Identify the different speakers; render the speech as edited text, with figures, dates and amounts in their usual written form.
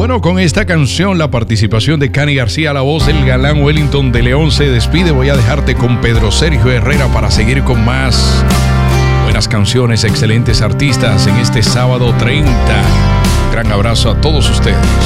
Speaker 1: Bueno, con esta canción, la participación de Cani García, la voz del galán Wellington de León se despide. Voy a dejarte con Pedro Sergio Herrera para seguir con más buenas canciones, excelentes artistas en este sábado 30. Un gran abrazo a todos ustedes.